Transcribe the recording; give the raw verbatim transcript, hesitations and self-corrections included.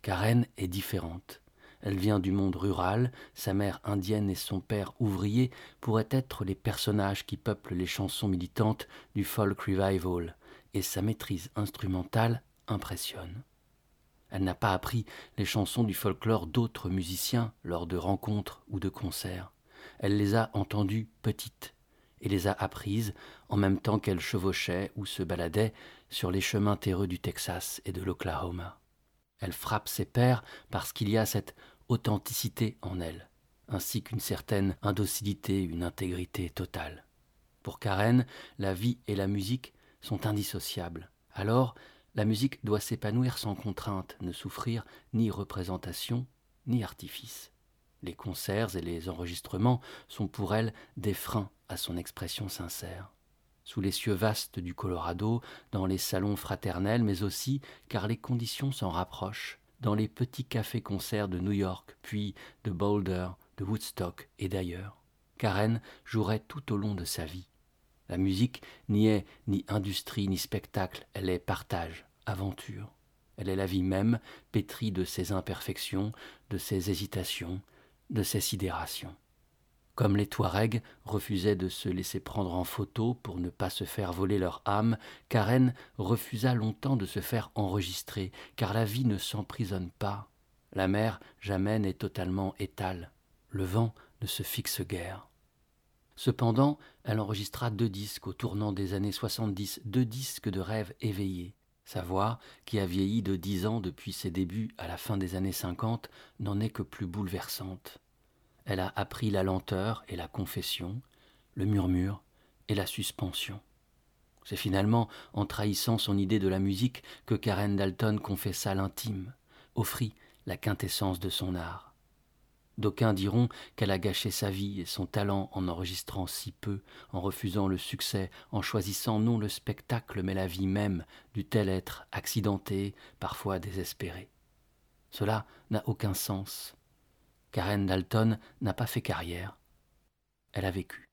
Karen est différente. Elle vient du monde rural, sa mère indienne et son père ouvrier pourraient être les personnages qui peuplent les chansons militantes du folk revival, et sa maîtrise instrumentale impressionne. Elle n'a pas appris les chansons du folklore d'autres musiciens lors de rencontres ou de concerts. Elle les a entendues petites et les a apprises en même temps qu'elle chevauchait ou se baladait sur les chemins terreux du Texas et de l'Oklahoma. Elle frappe ses pairs parce qu'il y a cette authenticité en elle, ainsi qu'une certaine indocilité, une intégrité totale. Pour Karen, la vie et la musique sont indissociables. Alors, la musique doit s'épanouir sans contrainte, ne souffrir ni représentation, ni artifice. Les concerts et les enregistrements sont pour elle des freins à son expression sincère. Sous les cieux vastes du Colorado, dans les salons fraternels, mais aussi, car les conditions s'en rapprochent, dans les petits cafés-concerts de New York, puis de Boulder, de Woodstock et d'ailleurs. Karen jouerait tout au long de sa vie. La musique n'y est ni industrie ni spectacle, elle est partage, aventure. Elle est la vie même, pétrie de ses imperfections, de ses hésitations, de ses sidérations. Comme les Touaregs refusaient de se laisser prendre en photo pour ne pas se faire voler leur âme, Karen refusa longtemps de se faire enregistrer, car la vie ne s'emprisonne pas. La mer jamais n'est totalement étale. Le vent ne se fixe guère. Cependant, elle enregistra deux disques au tournant des années soixante-dix, deux disques de rêve éveillés. Sa voix, qui a vieilli de dix ans depuis ses débuts à la fin des années cinquante, n'en est que plus bouleversante. Elle a appris la lenteur et la confession, le murmure et la suspension. C'est finalement en trahissant son idée de la musique que Karen Dalton confessa l'intime, offrit la quintessence de son art. D'aucuns diront qu'elle a gâché sa vie et son talent en enregistrant si peu, en refusant le succès, en choisissant non le spectacle mais la vie même, dût-elle être accidentée, parfois désespérée. Cela n'a aucun sens. Karen Dalton n'a pas fait carrière, elle a vécu.